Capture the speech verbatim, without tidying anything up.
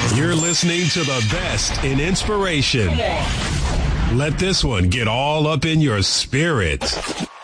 You're listening to the best in inspiration. Let this one get all up in your spirit.